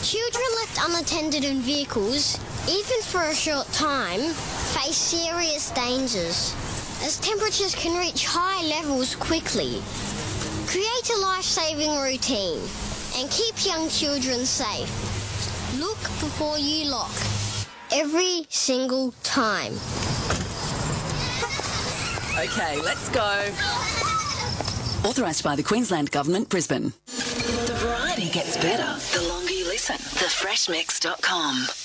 Children left unattended in vehicles, even for a short time, face serious dangers, as temperatures can reach high levels quickly. Create a life-saving routine and keep young children safe. Look before you lock. Every single time. OK, let's go. Authorised by the Queensland Government, Brisbane. The variety gets better the longer you listen. Thefreshmix.com.